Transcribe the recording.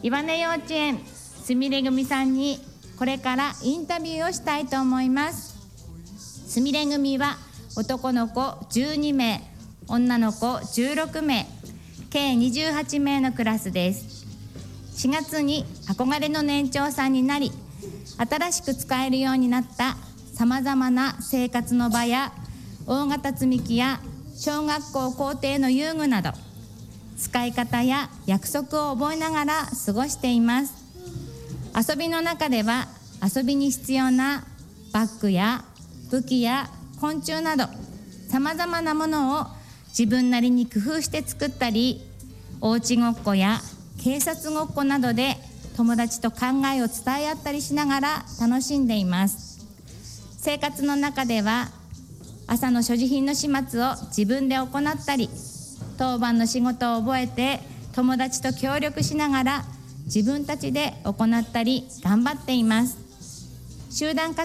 岩根幼稚園すみれ組さんにこれからインタビューをしたいと思います。すみれ組は男の子12名、女の子16名、計28名のクラスです。4月に憧れの年長さんになり、新しく使えるようになったさまざまな生活の場や大型積み木や小学校校庭の遊具など、使い方や約束を覚えながら過ごしています。遊びの中では遊びに必要なバッグや武器や昆虫などさまざまなものを自分なりに工夫して作ったり、おうちごっこや警察ごっこなどで友達と考えを伝え合ったりしながら楽しんでいます。生活の中では朝の所持品の始末を自分で行ったり、当番の仕事を覚えて友達と協力しながら自分たちで行ったり頑張っています。集団活